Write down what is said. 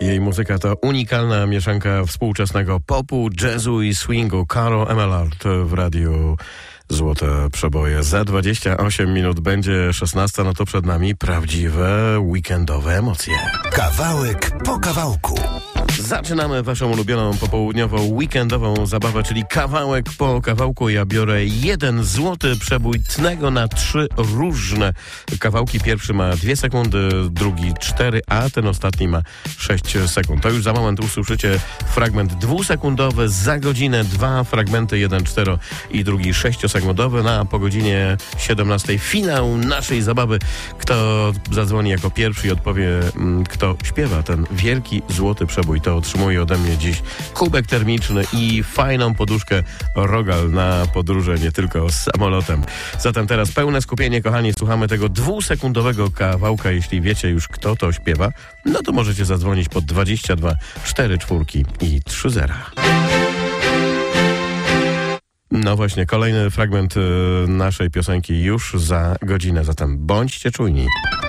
Jej muzyka to unikalna mieszanka współczesnego popu, jazzu i swingu. Caro Emelard w radiu Złote Przeboje. Za 28 minut będzie 16, no to przed nami prawdziwe weekendowe emocje. Kawałek po kawałku. Zaczynamy waszą ulubioną popołudniową, weekendową zabawę, czyli kawałek po kawałku. Ja biorę 1 złoty przebój, tnę go na 3 różne kawałki. Pierwszy ma 2 sekundy, drugi 4, a ten ostatni ma 6 sekund. To już za moment usłyszycie fragment 2-sekundowy, za godzinę 2 fragmenty, jeden 4 i drugi 6-sekundowy. No a po godzinie 17 finał naszej zabawy. Kto zadzwoni jako pierwszy i odpowie, kto śpiewa ten wielki złoty przebój, to otrzymuje ode mnie dziś kubek termiczny i fajną poduszkę Rogal na podróże, nie tylko z samolotem. Zatem teraz pełne skupienie, kochani, słuchamy tego 2-sekundowego kawałka. Jeśli wiecie już, kto to śpiewa, no to możecie zadzwonić pod 22 44 i 30. No właśnie, kolejny fragment naszej piosenki już za godzinę, zatem bądźcie czujni.